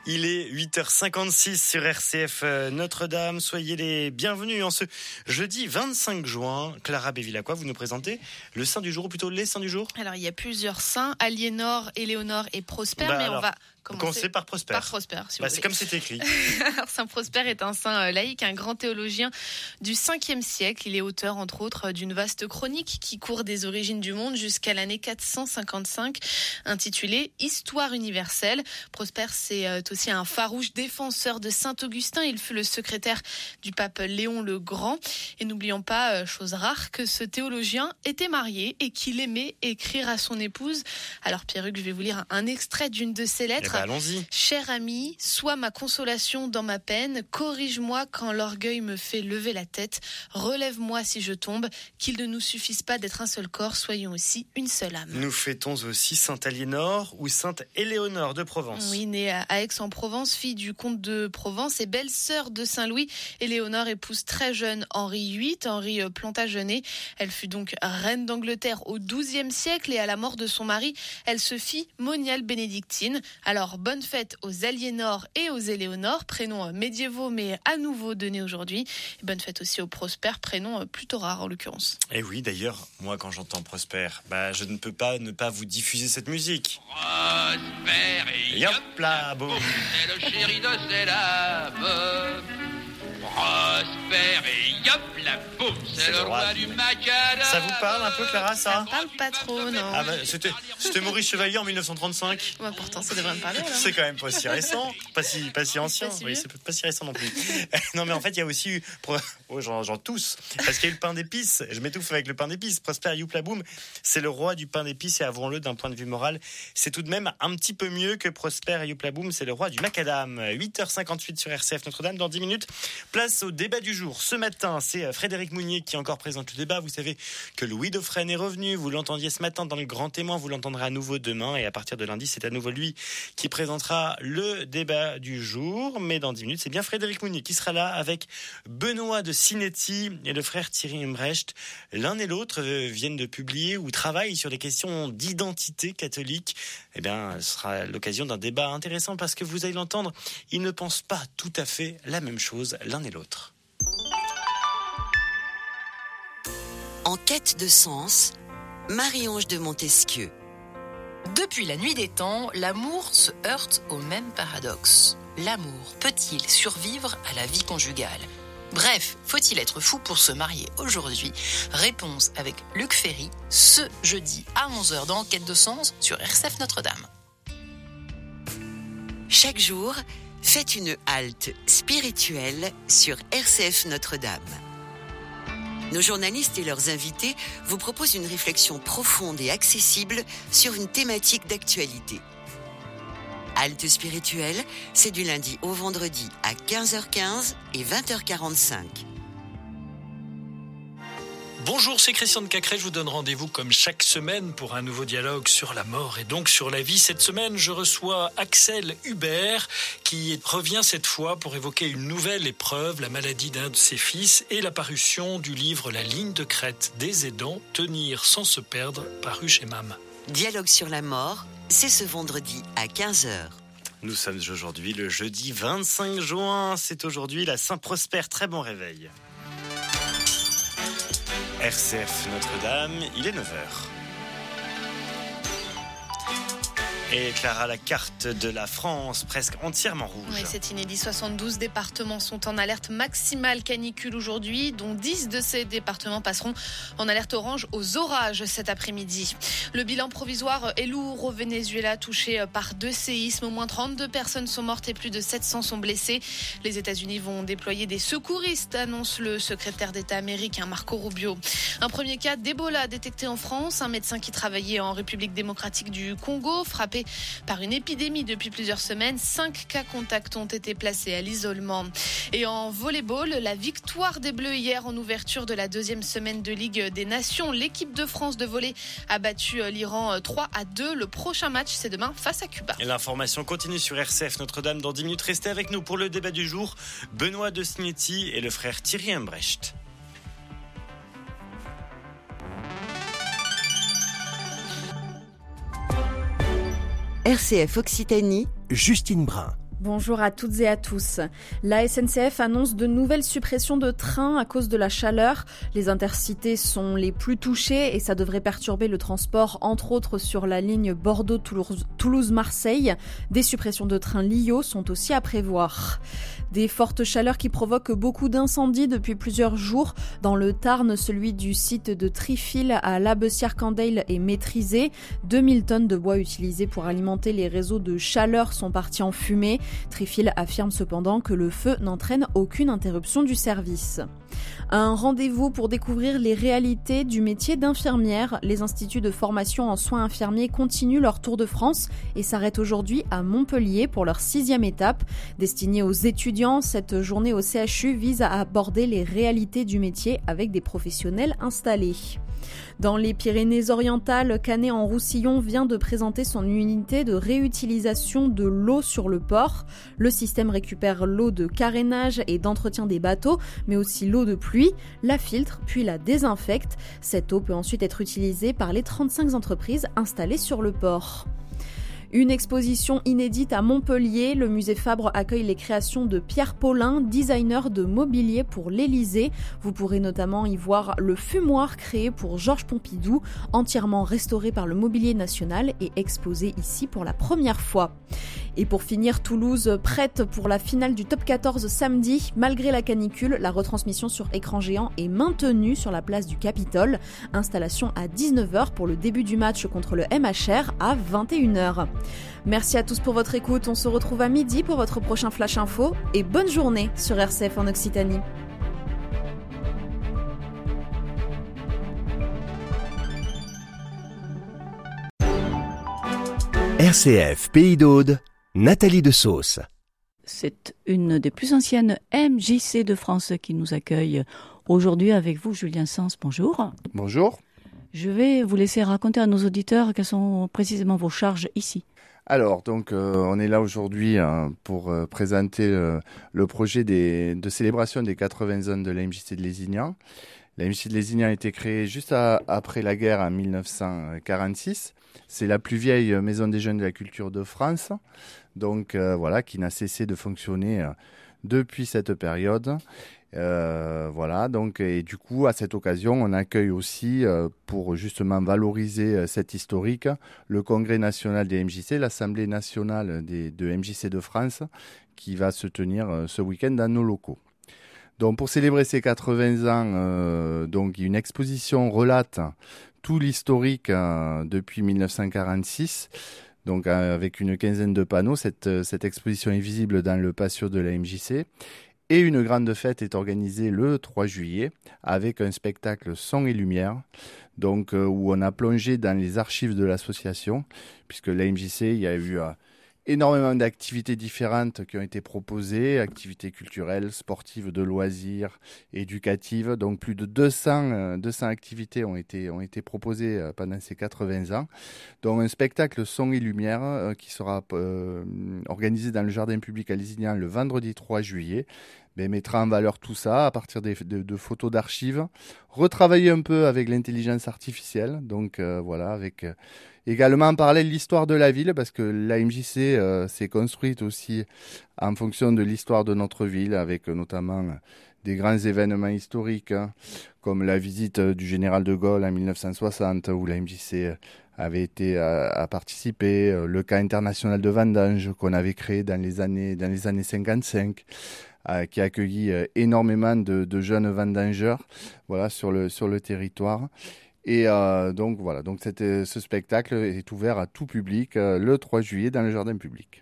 Il est 8h56 sur RCF Notre-Dame. Soyez les bienvenus en ce jeudi 25 juin. Clara Bévilacqua, vous nous présentez le saint du jour, ou plutôt les saints du jour. Alors, il y a plusieurs saints, Aliénor, Éléonore et Prosper, mais on va commencer par Prosper. Par Prosper, si vous voulez. C'est comme c'est écrit. Alors, Saint Prosper est un saint laïque, un grand théologien du 5e siècle. Il est auteur, entre autres, d'une vaste chronique qui court des origines du monde jusqu'à l'année 455, intitulée Histoire universelle. Prosper, c'est aussi un farouche défenseur de Saint Augustin. Il fut le secrétaire du pape Léon le Grand. Et n'oublions pas, chose rare, que ce théologien était marié et qu'il aimait écrire à son épouse. Alors, Pierruc, je vais vous lire un extrait d'une de ses lettres. Allons-y. Cher ami, sois ma consolation dans ma peine, corrige-moi quand l'orgueil me fait lever la tête, relève-moi si je tombe, qu'il ne nous suffise pas d'être un seul corps, soyons aussi une seule âme. Nous fêtons aussi Sainte Aliénor ou Sainte Éléonore de Provence. Oui, née à Aix-en-Provence, fille du comte de Provence et belle-sœur de Saint-Louis, Éléonore épouse très jeune Henri VIII, Henri Plantagenet. Elle fut donc reine d'Angleterre au XIIe siècle et à la mort de son mari, elle se fit moniale bénédictine. Alors, bonne fête aux Aliénor et aux Éléonore, prénoms médiévaux mais à nouveau donnés aujourd'hui. Et bonne fête aussi aux Prosper, prénom plutôt rare en l'occurrence. Et oui, d'ailleurs, moi quand j'entends Prosper, je ne peux pas ne pas vous diffuser cette musique. Prosper et hop là, boum. C'est le chéri de ses lames. Prosper et hop la boum, c'est le roi du macadam. Ça vous parle un peu, Clara, ça? Ça me parle pas trop, non. C'était Maurice Chevalier en 1935. Ouais, pourtant, ça devrait me parler. Alors. C'est quand même pas si récent, pas si ancien. Pas si Oui, vieux. c'est pas si récent non plus. Non, mais en fait, il y a aussi eu, j'en tousse, parce qu'il y a eu le pain d'épices. Je m'étouffe avec le pain d'épices. Prosper Youplaboum, c'est le roi du pain d'épices et avouons-le, d'un point de vue moral, c'est tout de même un petit peu mieux que Prosper Youplaboum, c'est le roi du macadam. 8h58 sur RCF Notre-Dame. Dans 10 minutes, place au débat du jour. Ce matin, c'est Frédéric Mounier qui encore présente le débat. Vous savez que Louis Dauphren est revenu. Vous l'entendiez ce matin dans le Grand Témoin. Vous l'entendrez à nouveau demain. Et à partir de lundi, c'est à nouveau lui qui présentera le débat du jour. Mais dans 10 minutes, c'est bien Frédéric Mounier qui sera là avec Benoît de Sinetti et le frère Thierry Embrecht. L'un et l'autre viennent de publier ou travaillent sur des questions d'identité catholique. Eh bien, ce sera l'occasion d'un débat intéressant parce que vous allez l'entendre, ils ne pensent pas tout à fait la même chose l'un et l'autre. En quête de sens, Marie-Ange de Montesquieu. Depuis la nuit des temps, l'amour se heurte au même paradoxe. L'amour peut-il survivre à la vie conjugale ? Bref, faut-il être fou pour se marier aujourd'hui ? Réponse avec Luc Ferry, ce jeudi à 11h dans Quête de sens sur RCF Notre-Dame. Chaque jour, faites une halte spirituelle sur RCF Notre-Dame. Nos journalistes et leurs invités vous proposent une réflexion profonde et accessible sur une thématique d'actualité. Halte spirituelle, c'est du lundi au vendredi à 15h15 et 20h45. Bonjour, c'est Christian de Cacré, je vous donne rendez-vous comme chaque semaine pour un nouveau dialogue sur la mort et donc sur la vie. Cette semaine, je reçois Axel Hubert qui revient cette fois pour évoquer une nouvelle épreuve, la maladie d'un de ses fils et la parution du livre La ligne de crête des aidants, tenir sans se perdre, paru chez MAM. Dialogue sur la mort, c'est ce vendredi à 15h. Nous sommes aujourd'hui le jeudi 25 juin. C'est aujourd'hui la Saint-Prosper. Très bon réveil. RCF Notre-Dame, il est 9h. Et Clara, la carte de la France, presque entièrement rouge. Oui, c'est inédit. 72 départements sont en alerte maximale canicule aujourd'hui, dont 10 de ces départements passeront en alerte orange aux orages cet après-midi. Le bilan provisoire est lourd au Venezuela, touché par 2 séismes. Au moins 32 personnes sont mortes et plus de 700 sont blessées. Les États-Unis vont déployer des secouristes, annonce le secrétaire d'État américain Marco Rubio. Un premier cas d'Ebola détecté en France. Un médecin qui travaillait en République démocratique du Congo, frappé par une épidémie depuis plusieurs semaines. 5 cas contacts ont été placés à l'isolement. Et en volley-ball, la victoire des Bleus hier en ouverture de la 2e semaine de Ligue des Nations. L'équipe de France de volley a battu l'Iran 3-2. Le prochain match, c'est demain face à Cuba. Et l'information continue sur RCF Notre-Dame. Dans 10 minutes, restez avec nous pour le débat du jour. Benoît de Sinetti et le frère Thierry Embrecht. RCF Occitanie, Justine Brun. Bonjour à toutes et à tous. La SNCF annonce de nouvelles suppressions de trains à cause de la chaleur. Les intercités sont les plus touchés et ça devrait perturber le transport, entre autres sur la ligne Bordeaux-Toulouse-Marseille. Des suppressions de trains Lio sont aussi à prévoir. Des fortes chaleurs qui provoquent beaucoup d'incendies depuis plusieurs jours. Dans le Tarn, celui du site de Trifil à Labessière-Candeil est maîtrisé. 2000 tonnes de bois utilisés pour alimenter les réseaux de chaleur sont partis en fumée. Trifil affirme cependant que le feu n'entraîne aucune interruption du service. Un rendez-vous pour découvrir les réalités du métier d'infirmière. Les instituts de formation en soins infirmiers continuent leur tour de France et s'arrêtent aujourd'hui à Montpellier pour leur 6e étape. Destinée aux étudiants, cette journée au CHU vise à aborder les réalités du métier avec des professionnels installés. Dans les Pyrénées-Orientales, Canet-en-Roussillon vient de présenter son unité de réutilisation de l'eau sur le port. Le système récupère l'eau de carénage et d'entretien des bateaux, mais aussi l'eau de pluie, la filtre puis la désinfecte. Cette eau peut ensuite être utilisée par les 35 entreprises installées sur le port. Une exposition inédite à Montpellier. Le musée Fabre accueille les créations de Pierre Paulin, designer de mobilier pour l'Élysée. Vous pourrez notamment y voir le fumoir créé pour Georges Pompidou, entièrement restauré par le Mobilier National et exposé ici pour la première fois. Et pour finir, Toulouse prête pour la finale du Top 14 samedi. Malgré la canicule, la retransmission sur écran géant est maintenue sur la place du Capitole. Installation à 19h pour le début du match contre le MHR à 21h. Merci à tous pour votre écoute. On se retrouve à midi pour votre prochain Flash Info et bonne journée sur RCF en Occitanie. RCF Pays d'Aude, Nathalie de Sauce. C'est une des plus anciennes MJC de France qui nous accueille aujourd'hui avec vous, Julien Sens. Bonjour. Bonjour. Je vais vous laisser raconter à nos auditeurs quelles sont précisément vos charges ici. Alors, donc, on est là aujourd'hui pour présenter le projet de célébration des 80 ans de la MJC de Lézignan. La MJC de Lézignan a été créée juste après la guerre en 1946. C'est la plus vieille maison des jeunes de la culture de France, donc voilà, qui n'a cessé de fonctionner depuis cette période. Voilà, donc, et du coup, à cette occasion, on accueille aussi, pour justement valoriser cet historique, le Congrès national des MJC, l'Assemblée nationale de MJC de France, qui va se tenir ce week-end dans nos locaux. Donc, pour célébrer ces 80 ans, donc, une exposition relate tout l'historique depuis 1946. Donc, avec une quinzaine de panneaux, cette exposition est visible dans le patio de la MJC. Et une grande fête est organisée le 3 juillet avec un spectacle son et lumière, donc où on a plongé dans les archives de l'association, puisque la MJC, il y a eu énormément d'activités différentes qui ont été proposées, activités culturelles, sportives, de loisirs, éducatives. Donc plus de 200 activités ont été proposées pendant ces 80 ans. Donc un spectacle son et lumière qui sera organisé dans le jardin public à Lézignan le vendredi 3 juillet. Mettra en valeur tout ça à partir de photos d'archives, retravailler un peu avec l'intelligence artificielle, donc voilà, avec également en parallèle l'histoire de la ville, parce que la MJC s'est construite aussi en fonction de l'histoire de notre ville, avec notamment des grands événements historiques, comme la visite du général de Gaulle en 1960, où la MJC avait été à participer, le camp international de vendange qu'on avait créé dans les années 55, qui a accueilli énormément de jeunes vendangeurs, voilà, sur le territoire. Et donc voilà, donc ce spectacle est ouvert à tout public le 3 juillet dans le jardin public.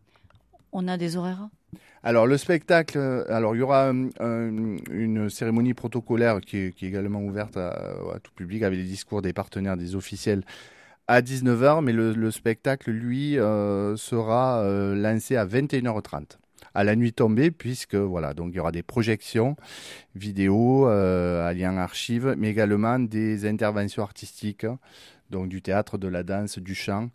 On a des horaires ? Alors le spectacle, il y aura une cérémonie protocolaire qui est également ouverte à tout public avec les discours des partenaires, des officiels à 19h, mais le spectacle, lui, sera lancé à 21h30. À la nuit tombée, puisque voilà, donc il y aura des projections vidéo, alliant archives, mais également des interventions artistiques, donc du théâtre, de la danse, du chant,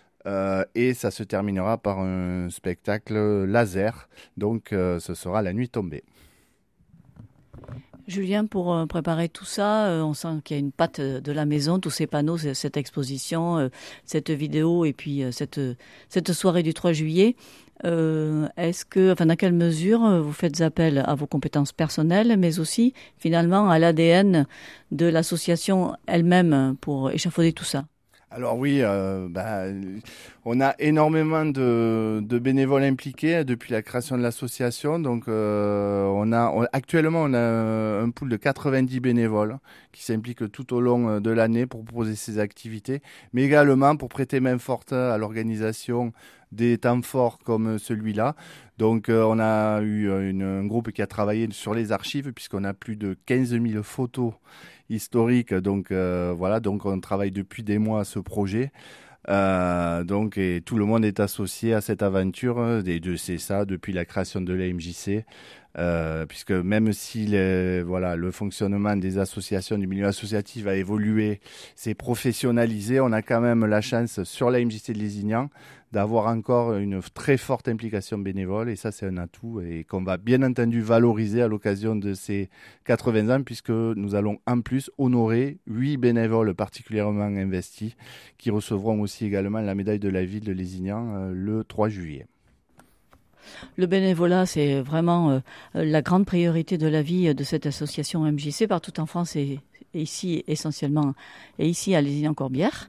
et ça se terminera par un spectacle laser, donc ce sera la nuit tombée. Julien, pour préparer tout ça, on sent qu'il y a une patte de la maison, tous ces panneaux, cette exposition, cette vidéo et puis cette soirée du 3 juillet. Dans quelle mesure vous faites appel à vos compétences personnelles, mais aussi finalement à l'ADN de l'association elle-même pour échafauder tout ça? Alors oui, on a énormément de bénévoles impliqués depuis la création de l'association. Donc actuellement on a un pool de 90 bénévoles qui s'impliquent tout au long de l'année pour proposer ces activités, mais également pour prêter main forte à l'organisation des temps forts comme celui-là. Donc on a eu un groupe qui a travaillé sur les archives puisqu'on a plus de 15 000 photos historiques. Donc donc on travaille depuis des mois à ce projet. Et tout le monde est associé à cette aventure c'est ça depuis la création de la MJC. Puisque même si le fonctionnement des associations du milieu associatif a évolué, s'est professionnalisé, on a quand même la chance sur la MJC de Lézignan d'avoir encore une très forte implication bénévole, et ça c'est un atout et qu'on va bien entendu valoriser à l'occasion de ces 80 ans, puisque nous allons en plus honorer 8 bénévoles particulièrement investis qui recevront aussi également la médaille de la ville de Lézignan le 3 juillet. Le bénévolat, c'est vraiment la grande priorité de la vie de cette association MJC partout en France et ici essentiellement, et ici à Lézignan-Corbière.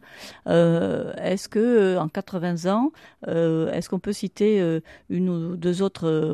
Est-ce que en 80 ans, est-ce qu'on peut citer une ou deux autres